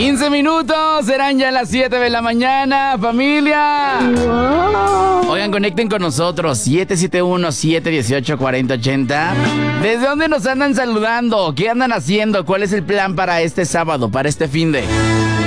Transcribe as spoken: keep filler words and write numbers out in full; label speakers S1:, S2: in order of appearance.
S1: quince minutos, serán ya las siete de la mañana, familia.
S2: Wow.
S1: Oigan, conecten con nosotros, siete siete uno, siete uno ocho, cuatro cero ocho cero. ¿Desde dónde nos andan saludando? ¿Qué andan haciendo? ¿Cuál es el plan para este sábado, para este finde?